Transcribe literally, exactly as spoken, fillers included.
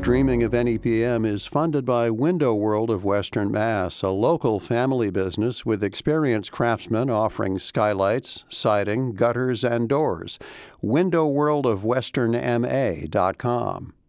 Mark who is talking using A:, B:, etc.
A: Streaming of N E P M is funded by Window World of Western Mass, a local family business with experienced craftsmen offering skylights, siding, gutters, and doors. window world of western m a dot com.